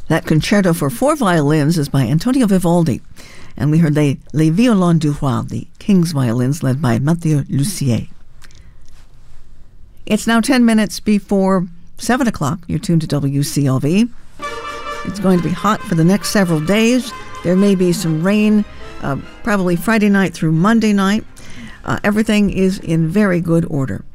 That concerto for 4 violins is by Antonio Vivaldi. And we heard Les Violons du Roi, the King's Violins, led by Mathieu Lussier. It's now 10 minutes before 7 o'clock. You're tuned to WCLV. It's going to be hot for the next several days. There may be some rain, probably Friday night through Monday night. Everything is in very good order.